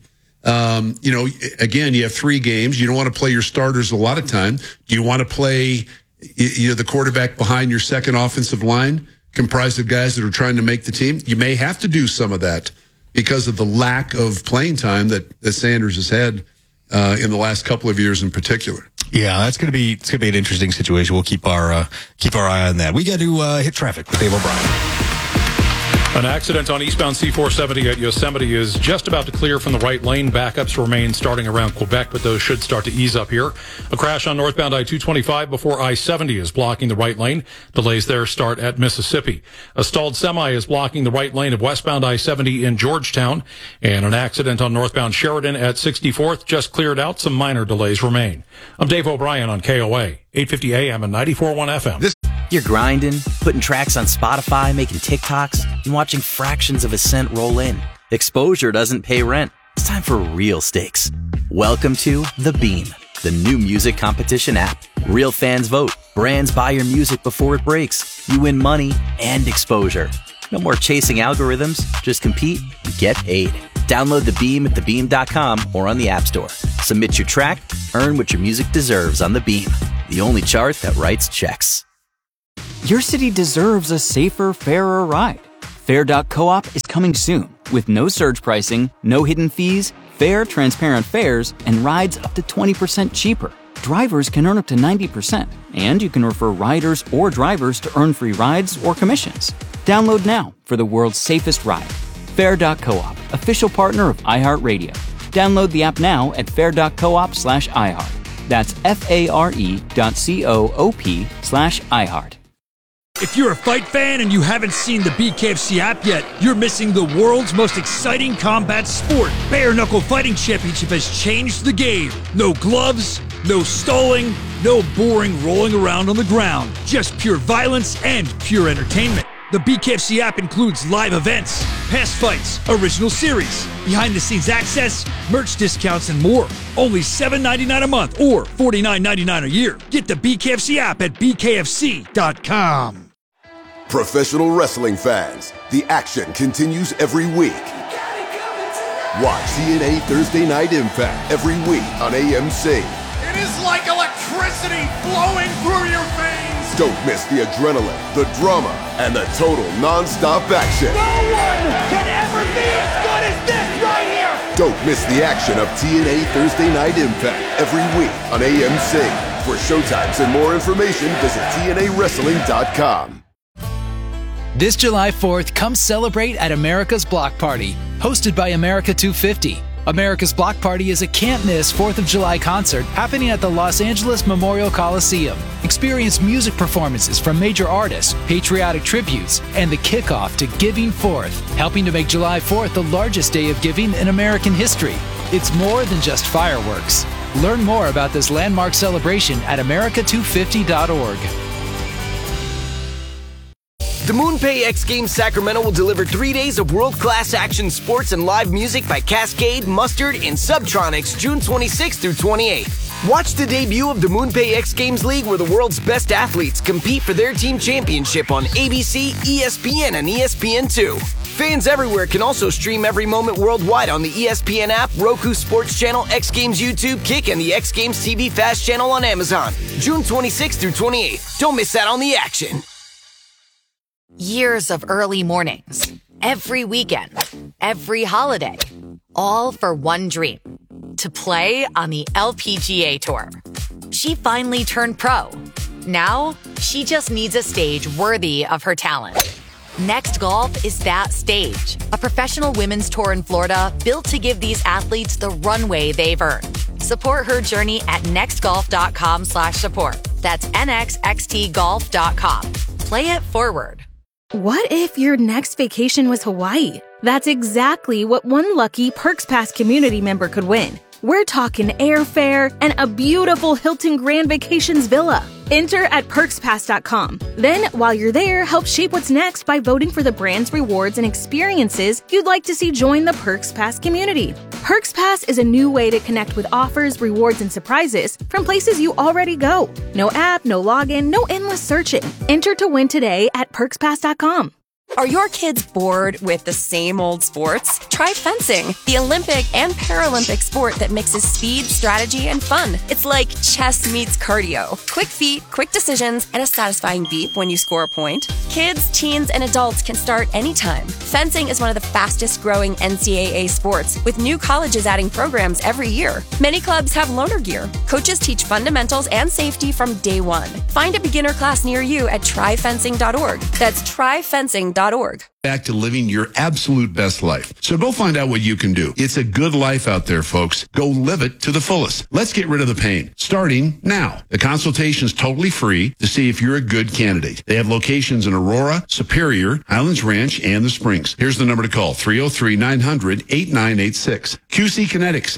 Again, you have 3 games. You don't want to play your starters a lot of time. Do you want to play the quarterback behind your second offensive line, comprised of guys that are trying to make the team? You may have to do some of that because of the lack of playing time that Sanders has had in the last couple of years in particular. Yeah, it's gonna be an interesting situation. We'll keep our eye on that. We got to hit traffic with Dave O'Brien. An accident on eastbound C-470 at Yosemite is just about to clear from the right lane. Backups remain starting around Quebec, but those should start to ease up here. A crash on northbound I-225 before I-70 is blocking the right lane. Delays there start at Mississippi. A stalled semi is blocking the right lane of westbound I-70 in Georgetown. And an accident on northbound Sheridan at 64th just cleared out. Some minor delays remain. I'm Dave O'Brien on KOA, 850 AM and 94.1 FM. You're grinding, putting tracks on Spotify, making TikToks, and watching fractions of a cent roll in. Exposure doesn't pay rent. It's time for real stakes. Welcome to The Beam, the new music competition app. Real fans vote. Brands buy your music before it breaks. You win money and exposure. No more chasing algorithms. Just compete and get paid. Download The Beam at thebeam.com or on the App Store. Submit your track, earn what your music deserves on The Beam, the only chart that writes checks. Your city deserves a safer, fairer ride. Fair.coop is coming soon with no surge pricing, no hidden fees, fair, transparent fares, and rides up to 20% cheaper. Drivers can earn up to 90%, and you can refer riders or drivers to earn free rides or commissions. Download now for the world's safest ride. Fair.coop, official partner of iHeartRadio. Download the app now at fair.coop/iHeart. That's FARE.coop/iHeart. If you're a fight fan and you haven't seen the BKFC app yet, you're missing the world's most exciting combat sport. Bare Knuckle Fighting Championship has changed the game. No gloves, no stalling, no boring rolling around on the ground. Just pure violence and pure entertainment. The BKFC app includes live events, past fights, original series, behind-the-scenes access, merch discounts, and more. Only $7.99 a month or $49.99 a year. Get the BKFC app at bkfc.com. Professional wrestling fans, the action continues every week. Watch TNA Thursday Night Impact every week on AMC. It is like electricity flowing through your veins. Don't miss the adrenaline, the drama, and the total non-stop action. No one can ever be as good as this right here. Don't miss the action of TNA Thursday Night Impact every week on AMC. For showtimes and more information, visit TNAWrestling.com. This July 4th, come celebrate at America's Block Party, hosted by America 250. America's Block Party is a can't-miss 4th of July concert happening at the Los Angeles Memorial Coliseum. Experience music performances from major artists, patriotic tributes, and the kickoff to Giving Forth, helping to make July 4th the largest day of giving in American history. It's more than just fireworks. Learn more about this landmark celebration at america250.org. The MoonPay X Games Sacramento will deliver 3 days of world-class action sports and live music by Cascade, Mustard, and Subtronics June 26th through 28th. Watch the debut of the MoonPay X Games League where the world's best athletes compete for their team championship on ABC, ESPN, and ESPN2. Fans everywhere can also stream every moment worldwide on the ESPN app, Roku Sports Channel, X Games YouTube, Kick, and the X Games TV Fast channel on Amazon. June 26th through 28th. Don't miss out on the action. Years of early mornings, every weekend, every holiday, all for one dream, to play on the LPGA Tour. She finally turned pro. Now, she just needs a stage worthy of her talent. Next Golf is that stage, a professional women's tour in Florida built to give these athletes the runway they've earned. Support her journey at nextgolf.com/support. That's nxxtgolf.com. Play it forward. What if your next vacation was Hawaii? That's exactly what one lucky Perks Pass community member could win. We're talking airfare and a beautiful Hilton Grand Vacations villa. Enter at perkspass.com. Then, while you're there, help shape what's next by voting for the brands, rewards, and experiences you'd like to see join the Perks Pass community. Perks Pass is a new way to connect with offers, rewards, and surprises from places you already go. No app, no login, no endless searching. Enter to win today at perkspass.com. Are your kids bored with the same old sports? Try fencing, the Olympic and Paralympic sport that mixes speed, strategy, and fun. It's like chess meets cardio. Quick feet, quick decisions, and a satisfying beep when you score a point. Kids, teens, and adults can start anytime. Fencing is one of the fastest growing NCAA sports, with new colleges adding programs every year. Many clubs have loaner gear. Coaches teach fundamentals and safety from day one. Find a beginner class near you at tryfencing.org. That's tryfencing.org. Back to living your absolute best life. So go find out what you can do. It's a good life out there, folks. Go live it to the fullest. Let's get rid of the pain, starting now. The consultation is totally free to see if you're a good candidate. They have locations in Aurora, Superior, Highlands Ranch, and the Springs. Here's the number to call, 303-900-8986. QC Kinetics,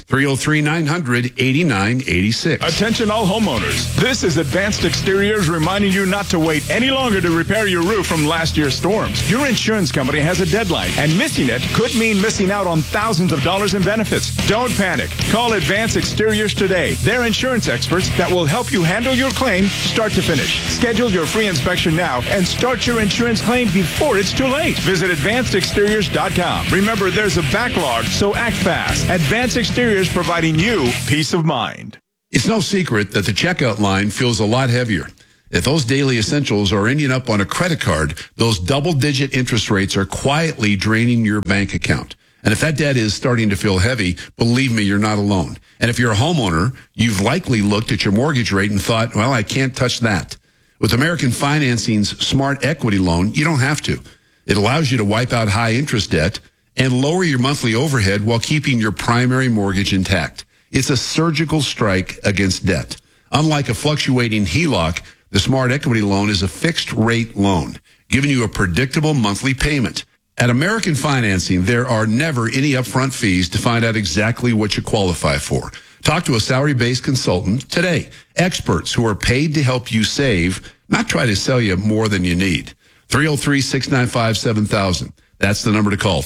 303-900-8986. Attention all homeowners. This is Advanced Exteriors reminding you not to wait any longer to repair your roof from last year's storms. Your insurance company has a deadline, and missing it could mean missing out on thousands of dollars in benefits. Don't panic. Call Advance Exteriors today. They're insurance experts that will help you handle your claim start to finish. Schedule your free inspection now and start your insurance claim before it's too late. Visit AdvancedExteriors.com. Remember, there's a backlog, so act fast. Advanced Exteriors, providing you peace of mind. It's no secret that the checkout line feels a lot heavier. If those daily essentials are ending up on a credit card, those double-digit interest rates are quietly draining your bank account. And if that debt is starting to feel heavy, believe me, you're not alone. And if you're a homeowner, you've likely looked at your mortgage rate and thought, well, I can't touch that. With American Financing's Smart Equity Loan, you don't have to. It allows you to wipe out high-interest debt and lower your monthly overhead while keeping your primary mortgage intact. It's a surgical strike against debt. Unlike a fluctuating HELOC, the Smart Equity Loan is a fixed-rate loan, giving you a predictable monthly payment. At American Financing, there are never any upfront fees to find out exactly what you qualify for. Talk to a salary-based consultant today. Experts who are paid to help you save, not try to sell you more than you need. 303-695-7000. That's the number to call,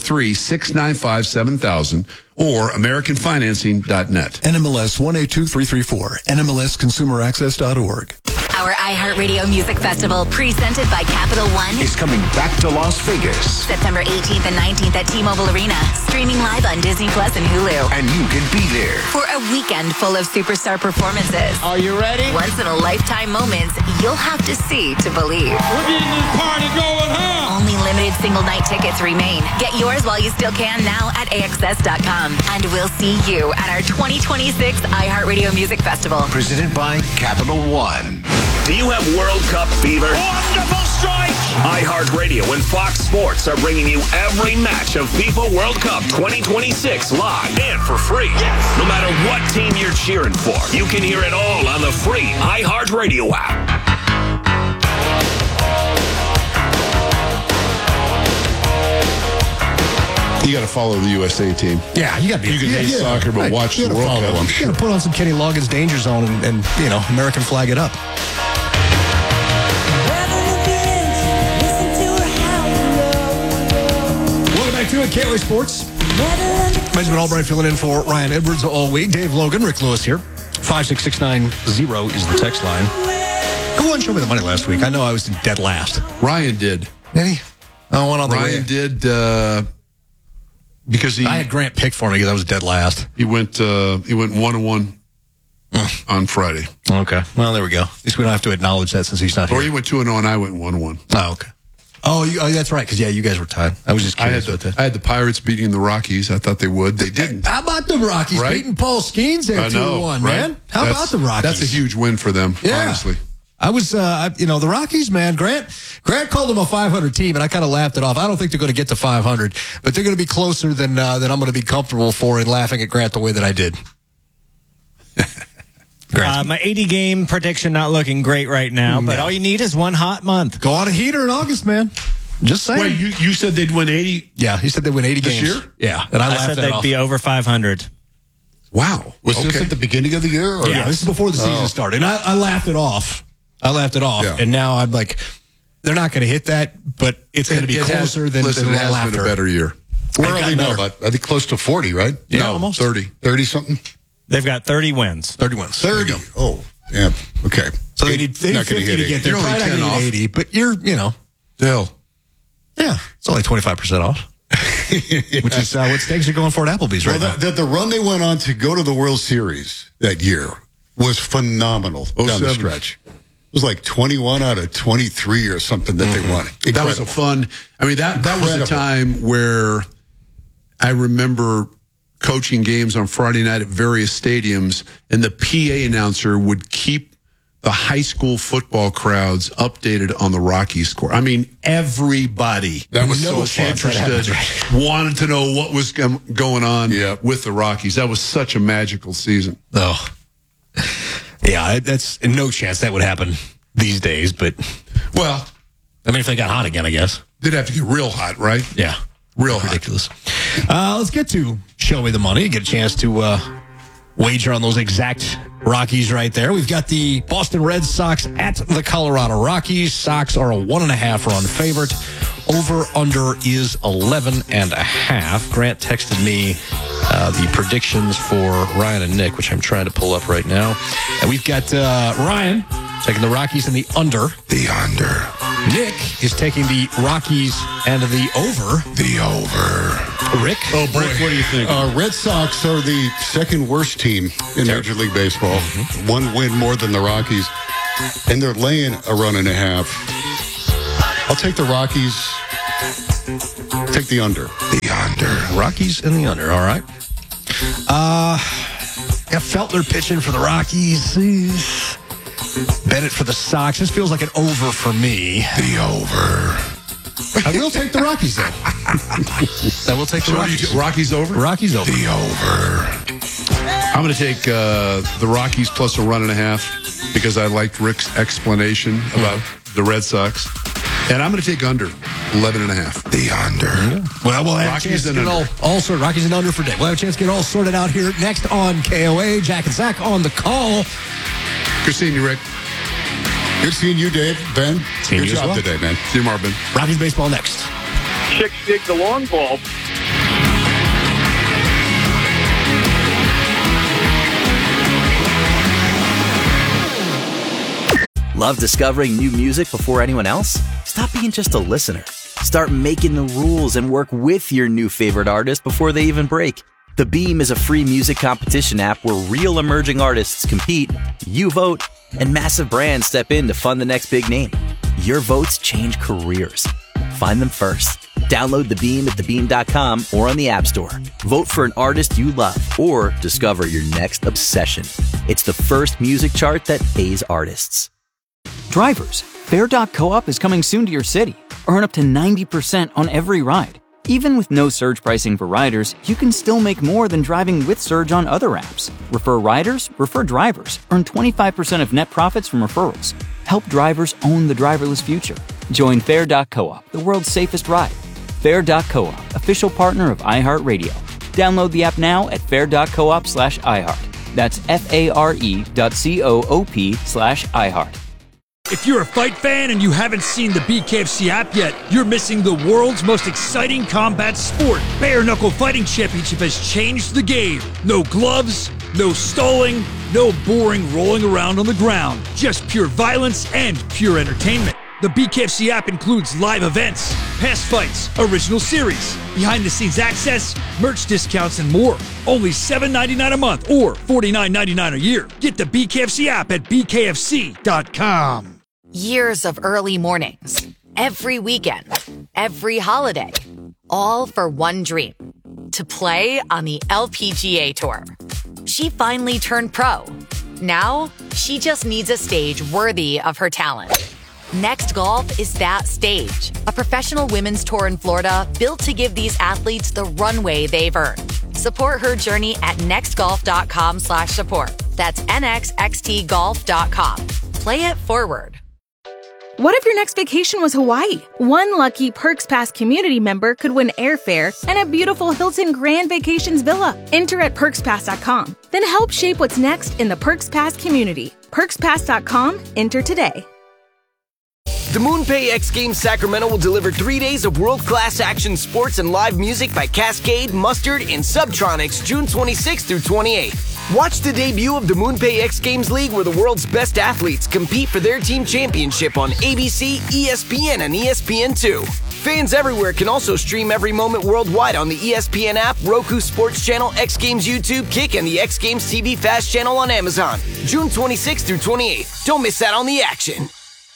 303-695-7000 or AmericanFinancing.net. NMLS 182334, NMLSConsumerAccess.org. Our iHeartRadio Music Festival, presented by Capital One, is coming back to Las Vegas. September 18th and 19th at T-Mobile Arena, streaming live on Disney Plus and Hulu. And you can be there For a weekend full of superstar performances. Are you ready? Once-in-a-lifetime moments you'll have to see to believe. We're getting this party going, huh? Only limited single-night tickets remain. Get yours while you still can now at AXS.com. And we'll see you at our 2026 iHeartRadio Music Festival. Presented by Capital One. Do you have World Cup fever? Wonderful strike! iHeartRadio and Fox Sports are bringing you every match of FIFA World Cup 2026 live and for free. Yes! No matter what team you're cheering for, you can hear it all on the free iHeartRadio app. You got to follow the USA team. Yeah, you got to be. You can hate soccer, but watch the World Cup. You got to put on some Kenny Loggins Danger Zone and American flag it up. Welcome back to it, Gateway Sports. Benjamin Albright filling in for Ryan Edwards all week. Dave Logan, Rick Lewis here. 56690 is the text line. Who won Show Me the Money last week? I know I was dead last. Ryan did. Did he? I went on the Ryan way. did because I had Grant pick for me because I was dead last. He went 1-1 on Friday. Okay. Well, there we go. At least we don't have to acknowledge that since he's not here. Or he went 2-0 and I went 1-1. Oh, okay. Oh, that's right. Because you guys were tied. I was just curious about that. I had the Pirates beating the Rockies. I thought they would. They didn't. How about the Rockies beating Paul Skeens there 2-1, man? How about the Rockies? That's a huge win for them, honestly. I was, the Rockies, man. Grant called them a 500 team, and I kind of laughed it off. I don't think they're going to get to 500, but they're going to be closer than I'm going to be comfortable for in laughing at Grant the way that I did. My 80-game prediction not looking great right now, but all you need is one hot month. Go on a heater in August, man. Just saying. Wait, you said they'd win 80? Yeah, he said they'd win 80 this games. year? Yeah, and I said they'd be over 500. Wow. Was this at the beginning of the year? Or? Yeah, this is before the season started. And I laughed it off. And now I'm like, they're not going to hit that, but it's going to be closer than it has been a better year. Where are they now? I think close to 40, right? Yeah, no, almost 30. 30-something? They've got 30 wins. 30 wins. 30. Oh, yeah. Okay. So they need 50 to get there. You're only 10 off. 80, but you're, Still. Yeah, it's only 25% off. Which is what stakes are going for at Applebee's right now. The run they went on to go to the World Series that year was phenomenal down the stretch. It was like 21 out of 23 or something that they won. Incredible. That was a fun. I mean, that was a time where I remember coaching games on Friday night at various stadiums, and the PA announcer would keep the high school football crowds updated on the Rockies score. I mean, everybody that was so interested, wanted to know what was going on with the Rockies. That was such a magical season. Oh, yeah, that's no chance that would happen these days. But well, I mean, if they got hot again, I guess they'd have to get real hot, right? Yeah, real ridiculous. Let's get to Show Me the Money. Get a chance to wager on those exact Rockies right there. We've got the Boston Red Sox at the Colorado Rockies. Sox are a 1.5 run favorite. Over-under is 11.5. Grant texted me the predictions for Ryan and Nick, which I'm trying to pull up right now. And we've got Ryan taking the Rockies in the under. The under. Nick is taking the Rockies and the over. The over. Rick? Oh, boy. Rick, what do you think? Red Sox are the second worst team in Major League Baseball. Mm-hmm. One win more than the Rockies. And they're laying a run and a half. I'll take the Rockies. Take the under. The under. Rockies in the under. All right. Got Feltner pitching for the Rockies. Bennett for the Sox. This feels like an over for me. The over. I will take the Rockies, though. I will take the Rockies. Rockies over? Rockies over. The over. I'm going to take the Rockies plus a run and a half because I liked Rick's explanation about the Red Sox. And I'm going to take under 11.5. The under. Yeah. Well, we'll have a chance to get all sorted. Rockies and under for Dave. We'll have a chance to get all sorted out here next on KOA. Jack and Zach on the call. Good seeing you, Rick. Good seeing you, Dave. Ben, good job today, man. See you, Marvin. Rockies baseball next. Chicks dig the long ball. Love discovering new music before anyone else? Stop being just a listener. Start making the rules and work with your new favorite artist before they even break. The Beam is a free music competition app where real emerging artists compete, you vote, and massive brands step in to fund the next big name. Your votes change careers. Find them first. Download The Beam at thebeam.com or on the App Store. Vote for an artist you love or discover your next obsession. It's the first music chart that pays artists. Drivers, Fair.coop is coming soon to your city. Earn up to 90% on every ride. Even with no surge pricing for riders, you can still make more than driving with Surge on other apps. Refer riders, refer drivers. Earn 25% of net profits from referrals. Help drivers own the driverless future. Join Fair.coop, the world's safest ride. Fair.coop, official partner of iHeartRadio. Download the app now at fair.coop/iHeart. That's FARE.coop/iHeart. If you're a fight fan and you haven't seen the BKFC app yet, you're missing the world's most exciting combat sport. Bare Knuckle Fighting Championship has changed the game. No gloves, no stalling, no boring rolling around on the ground. Just pure violence and pure entertainment. The BKFC app includes live events, past fights, original series, behind-the-scenes access, merch discounts, and more. Only $7.99 a month or $49.99 a year. Get the BKFC app at bkfc.com. Years of early mornings, every weekend, every holiday, all for one dream, to play on the LPGA Tour. She finally turned pro. Now, she just needs a stage worthy of her talent. Next Golf is that stage, a professional women's tour in Florida built to give these athletes the runway they've earned. Support her journey at nextgolf.com/support. That's nxxtgolf.com. Play it forward. What if your next vacation was Hawaii? One lucky Perks Pass community member could win airfare and a beautiful Hilton Grand Vacations villa. Enter at perkspass.com. Then help shape what's next in the Perks Pass community. Perkspass.com. Enter today. The MoonPay X Games Sacramento will deliver 3 days of world-class action sports and live music by Cascade, Mustard, and Subtronics June 26th through 28th. Watch the debut of the MoonPay X Games League where the world's best athletes compete for their team championship on ABC, ESPN, and ESPN2. Fans everywhere can also stream every moment worldwide on the ESPN app, Roku Sports Channel, X Games YouTube, Kick, and the X Games TV Fast channel on Amazon. June 26th through 28th. Don't miss out on the action.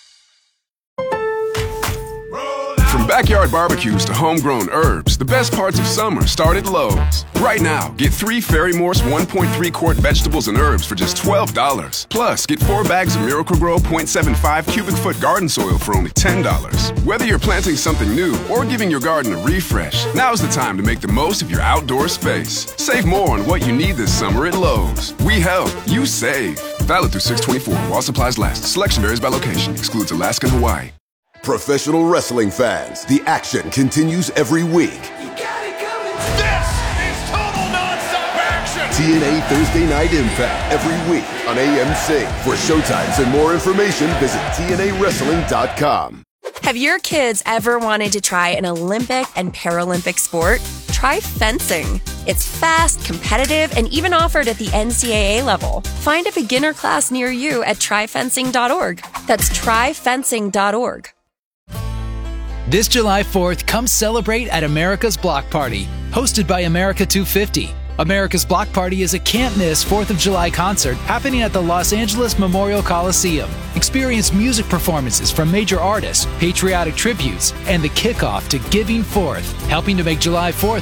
From backyard barbecues to homegrown herbs, the best parts of summer start at Lowe's. Right now, get 3 Ferry Morse 1.3 quart vegetables and herbs for just $12. Plus, get 4 bags of Miracle-Gro 0.75 cubic foot garden soil for only $10. Whether you're planting something new or giving your garden a refresh, now's the time to make the most of your outdoor space. Save more on what you need this summer at Lowe's. We help, you save. Valid through 6/24 while supplies last. Selection varies by location. Excludes Alaska and Hawaii. Professional wrestling fans, the action continues every week. This is total non-stop action! TNA Thursday Night Impact every week on AMC. For showtimes and more information, visit TNAWrestling.com. Have your kids ever wanted to try an Olympic and Paralympic sport? Try fencing. It's fast, competitive, and even offered at the NCAA level. Find a beginner class near you at tryfencing.org. That's tryfencing.org. This July 4th, come celebrate at America's Block Party, hosted by America 250. America's Block Party is a can't-miss 4th of July concert happening at the Los Angeles Memorial Coliseum. Experience music performances from major artists, patriotic tributes, and the kickoff to Giving Forth, helping to make July 4th